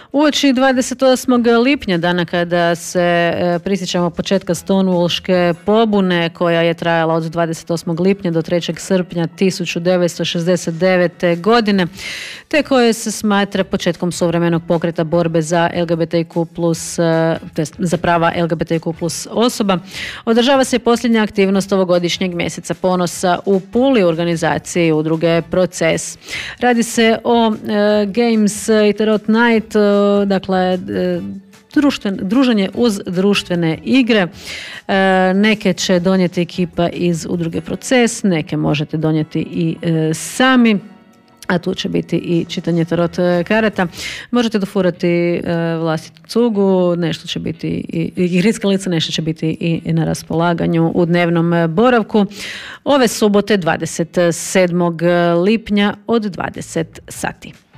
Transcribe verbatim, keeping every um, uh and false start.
Uoči dvadeset osmog lipnja, dana kada se e, prisjećamo početka Stonewallške pobune koja je trajala od dvadeset osmog lipnja do trećeg srpnja tisuću devetsto šezdeset devete. godine, te koje se smatra početkom suvremenog pokreta borbe za L G B T Q plus, e, za prava L G B T Q plus osoba. Održava se posljednja aktivnost ovogodišnjeg mjeseca ponosa u Puli, organizaciji udruge Proces. Radi se o e, Games i Tarot Night, dakle društven, druženje uz društvene igre. E, neke će donijeti ekipa iz udruge Proces, neke možete donijeti i e, sami, a tu će biti i čitanje tarot karata. Možete dofurati e, vlastitu cugu, nešto će biti i, i grickalica, nešto će biti i na raspolaganju u dnevnom boravku. Ove subote dvadeset sedmog lipnja od dvadeset sati.